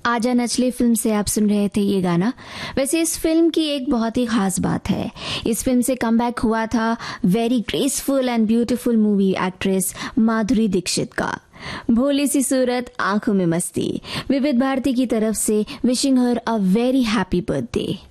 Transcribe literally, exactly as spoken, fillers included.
आजा नचले फिल्म से आप सुन रहे थे ये गाना। वैसे इस फिल्म की एक बहुत ही खास बात है, इस फिल्म से कमबैक हुआ था very graceful and beautiful movie actress Madhuri Dixit का। भोली सी सूरत, आंखों में मस्ती। विविध भारती की तरफ से wishing her a very happy birthday.